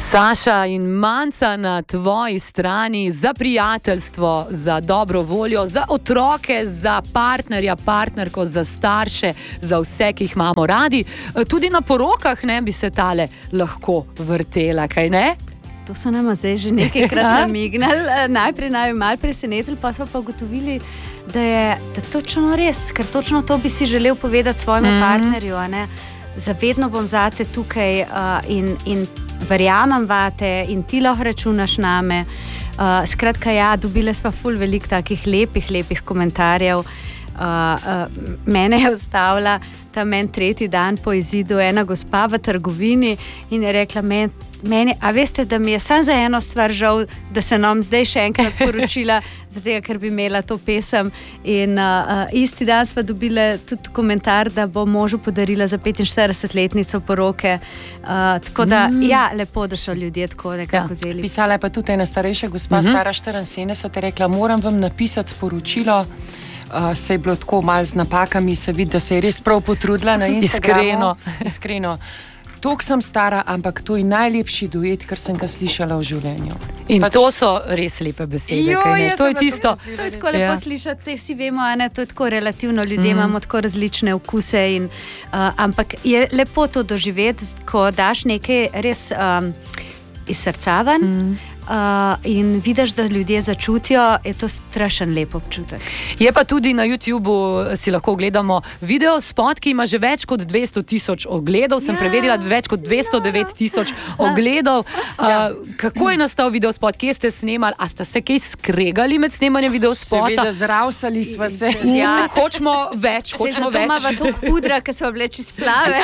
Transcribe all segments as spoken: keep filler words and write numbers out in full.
Saša in Manca na tvoji strani za prijateljstvo, za dobro voljo, za otroke, za partnerja, partnerko, za starše, za vse, ki jih imamo radi. Tudi na porokah ne bi se tale lahko vrtela, kaj ne? To so nama zdaj že nekajkrat namignali. Najprej naj malo presenetili, pa smo pa ugotovili, da je da točno res, ker točno to bi si želel povedati svojemu mm. partnerju, a ne? Zavedno bom zate tukaj uh, in, in verjamem vate in ti lahko računaš name. Uh, skratka, ja, dobile sva ful veliko takih lepih, lepih komentarjev. Uh, uh, mene je ustavila ta men tretji dan po izidu ena gospa v trgovini in je rekla meni, Meni, a veste, da mi je samo za eno stvar žal, da se nam zdaj še enkrat poročila, zato ker bi imela to pesem. In uh, uh, isti dan sva dobila tudi komentar, da bo možu podarila za petinštiridesetletnico poroke. Uh, tako da, mm. ja, lepo, da so ljudje tako nekako ja. Zeli. Pisala je pa tudi ena starejša gospa, mm-hmm. stara štiriinsedemdeset, je rekla, moram vam napisati sporočilo. Uh, se je bilo tako malo z napakami, se vidi, da se je res prav potrudila na Instagramu. Iskreno. Iskreno. Toliko sem stara, ampak to je najlepši duet, kar sem ga slišala v življenju. In pač... to so res lepe besede, jo, kaj ne? To je tisto. To je tako lepo ja. Slišati, se vsi vemo, a ne, to je tako relativno, ljudje mm. imamo tako različne okuse, in, uh, ampak je lepo to doživeti, ko daš nekaj res um, iz srca ven, mm. Uh, in vidiš, da ljudje začutijo, je to strašen lep občutek. Je pa tudi na YouTubeu, si lahko ogledamo video spot, ki ima že več kot dvesto tisoč ogledov. Sem ja, preverila, več kot dvesto devet tisoč ja. ogledov. Uh, ja. Kako je nastal video spot? Kje ste snemali? A ste se kaj skregali med snemanjem video spota? Seveda, zravsali smo se. Ja. Hočemo več, hočemo več. Se zato imava toliko pudra, ker smo vleči splave.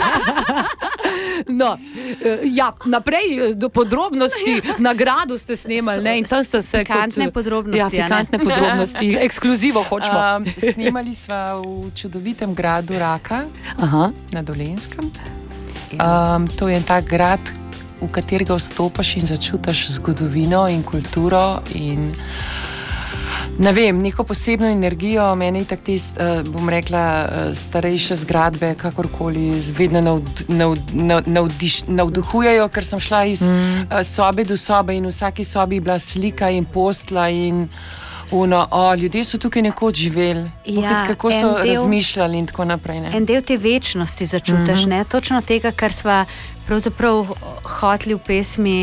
No, ja, naprej do podrobnosti, nagrado ste snemali, ne, in tam ste se pikantne kot, podrobnosti, ja, pikantne podrobnosti, ekskluzivo hočemo. Um, snemali smo v čudovitem gradu Raka. Aha. Na Dolenjskem. Um, to je en tak grad, v katerega vstopaš in začutiš zgodovino in kulturo in ne vem, neko posebno energijo. Meni je tak te, uh, bom rekla, uh, starejše zgradbe, kakorkoli, vedno navd, navd, navd, navdiš, navduhujejo, ker sem šla iz mm. uh, sobe do sobe in v vsaki sobi bila slika in postla in uno, o, ljudje so tukaj nekoč živeli, ja, kako so del, razmišljali in tako naprej. Ne? En del te večnosti začutiš, mm-hmm. ne? Točno tega, kar sva pravzaprav hoteli v pesmi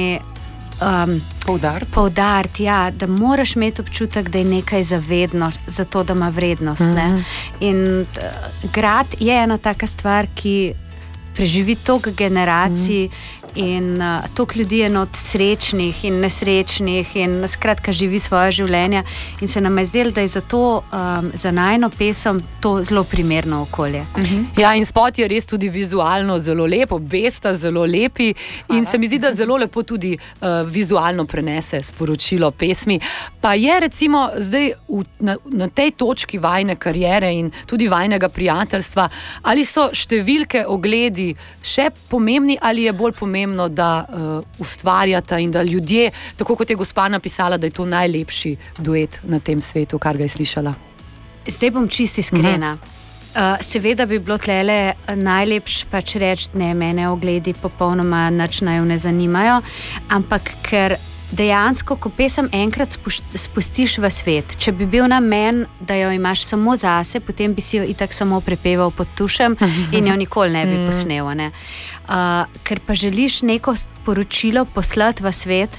Um, poudariti, poudarit, ja, da moraš imeti občutek, da je nekaj zavedno, zato da ima vrednost. Mm-hmm. Ne? In uh, grad je ena taka stvar, ki preživi toliko generacij mm-hmm. in uh, toliko ljudi je not srečnih in nesrečnih in skratka živi svoje življenje in se nam je zdelo, da je zato um, za najino pesem to zelo primerno okolje. Mm-hmm. Ja, in spot je res tudi vizualno zelo lepo, besta zelo lepi in Hvala. Se mi zdi, da zelo lepo tudi uh, vizualno prenese sporočilo pesmi. Pa je recimo zdaj v, na, na tej točki vajne kariere in tudi vajnega prijateljstva, ali so številke, ogledi še pomembni ali je bolj pomembno, da uh, ustvarjata in da ljudje, tako kot je gospa napisala, da je to najlepši duet na tem svetu, kar ga je slišala? Zdaj bom čisto iskrena. Uh-huh. Uh, seveda bi bilo tlele najlepš pač reči, ne, mene ogledi popolnoma nič naju ne zanimajo, ampak ker dejansko, ko pesem enkrat spustiš v svet, če bi bil namen, da jo imaš samo zase, potem bi si jo itak samo prepeval pod tušem in jo nikoli ne bi posnel. Ne? Uh, ker pa želiš neko sporočilo poslati v svet,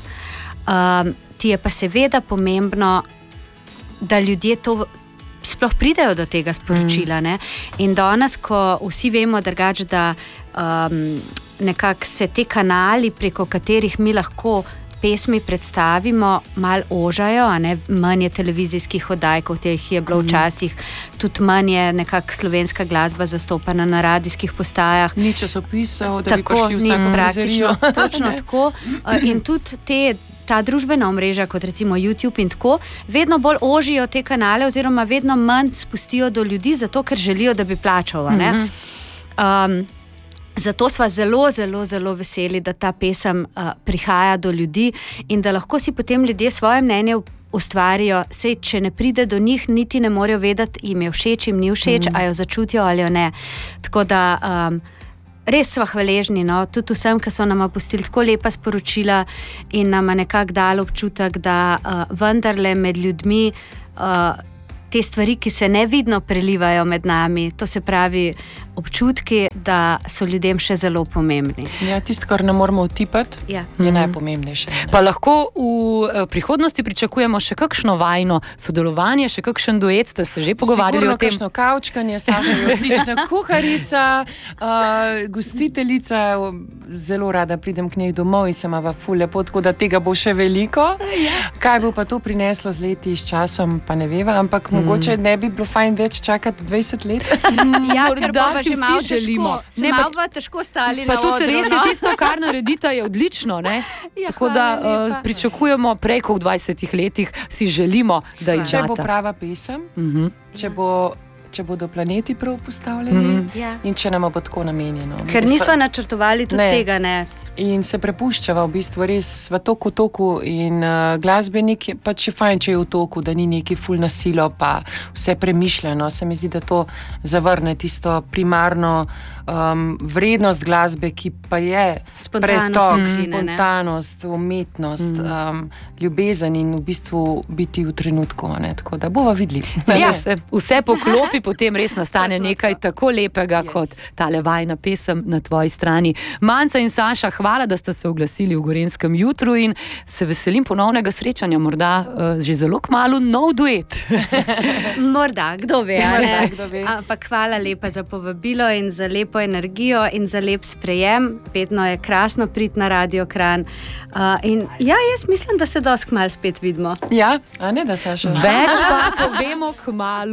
uh, ti je pa seveda pomembno, da ljudje to sploh pridejo do tega sporočila. Ne? In danes, ko vsi vemo drugače, da um, nekako se te kanali, preko katerih mi lahko pesmi predstavimo, malo ožajo, a ne, manj je televizijskih oddaj, kot jih je bilo včasih, tudi manj je nekako slovenska glasba zastopana na radijskih postajah. Ni časopisov, da tako, bi prišli vsako praktično, točno tako. In tudi te, ta družbena omrežja, kot recimo YouTube in tako, vedno bolj ožijo te kanale oziroma vedno manj spustijo do ljudi, zato ker želijo, da bi plačal. A ne? Um, Zato sva zelo, zelo, zelo veseli, da ta pesem uh, prihaja do ljudi in da lahko si potem ljudje svoje mnenje ustvarijo. Sej, če ne pride do njih, niti ne morejo vedeti, jim je všeč, jim ni všeč, mm. a jo začutijo ali jo ne. Tako da um, res smo hvaležni, no? Tudi vsem, ki so nam pustili tako lepa sporočila in nam nekako dali občutek, da uh, vendarle med ljudmi uh, te stvari, ki se nevidno prelivajo med nami, to se pravi občutki, da so ljudem še zelo pomembni. Ja, tisto, kar ne moramo utipati, ja. je mm. najpomembnejše. Ne? Pa lahko v prihodnosti pričakujemo še kakšno vajno sodelovanje, še kakšen duet, ste se že pogovarjali Sigurno o tem? Sigurno kakšno kavčkanje, Saša je odlična kuharica, uh, gostiteljica, zelo rada pridem k njej domov in se imava ful lepo, tako da tega bo še veliko. Ja. Kaj bo pa to prineslo z leti, s časom, pa ne veva, ampak mm. mogoče ne bi bilo fajn več čakati dvajset let. Ja, ker pa si vsi želimo. Se malo pa težko stali pa na odru. Pa tudi res je tisto, kar naredita, je odlično. Ne? Ja, tako da uh, pričakujemo prej kot v dvajsetih letih, si želimo, da izdata. Če bo prava pesem, uh-huh. če, bo, če bodo planeti prav postavljeni uh-huh. in če nam bo tako namenjeno. Ker nismo načrtovali tudi ne. tega, ne. In se prepuščava v bistvu res v toku toku in uh, glasbenik je pač je fajn, če je v toku, da ni neki ful nasilo, pa vse premišljeno. Se mi zdi, da to zavrne tisto primarno um, vrednost glasbe, ki pa je pretok, spontanost, umetnost, mm. um, ljubezen in v bistvu biti v trenutku. Ne? Tako da bova videli. Ja, se vse poklopi, potem res nastane nekaj tako lepega, yes. kot tale vajna pesem na tvoji strani. Manca in Saša, hvala, da ste se oglasili v Gorenjskem jutru in se veselim ponovnega srečanja, morda uh, že zelo kmalu nov duet. Morda, kdo ve, Morda, kdo ve. Ampak hvala lepa za povabilo in za lepo energijo in za lep sprejem. Vedno je krasno priti na Radio Kranj. Uh, in ja, jaz mislim, da se dosti kmalu spet vidimo. Ja, a ne da, Saša? Več pa povemo kmalu.